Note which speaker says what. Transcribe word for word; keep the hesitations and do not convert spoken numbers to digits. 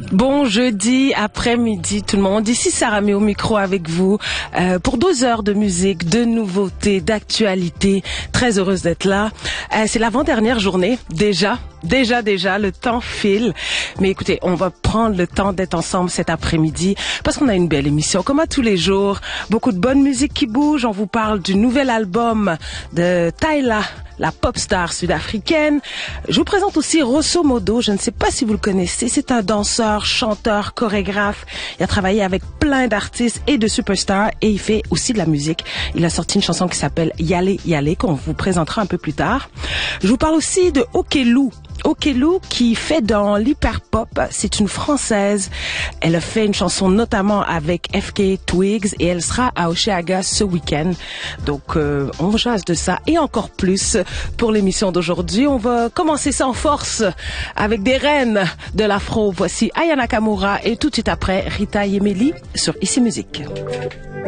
Speaker 1: Bon jeudi après-midi tout le monde, ici Sarah Mé au micro avec vous euh, pour deux heures de musique, de nouveautés, d'actualité. Très heureuse d'être là. Euh, c'est l'avant-dernière journée, déjà, déjà, déjà, le temps file. Mais écoutez, on va prendre le temps d'être ensemble cet après-midi parce qu'on a une belle émission, comme à tous les jours. Beaucoup de bonne musique qui bouge. On vous parle du nouvel album de Tyla, la pop star sud-africaine. Je vous présente aussi Rosso Modo. Je ne sais pas si vous le connaissez. C'est un danseur, chanteur, chorégraphe. Il a travaillé avec plein d'artistes et de superstars et il fait aussi de la musique. Il a sorti une chanson qui s'appelle Yale Yale qu'on vous présentera un peu plus tard. Je vous parle aussi de Okelou. Okelou qui fait dans l'hyperpop, c'est une Française. Elle a fait une chanson notamment avec F K Twigs et elle sera à Osheaga ce week-end. Donc euh, on jase de ça et encore plus pour l'émission d'aujourd'hui. On va commencer ça en force avec des reines de l'afro. Voici Aya Nakamura et tout de suite après Rita Yemeli sur Ici Musique.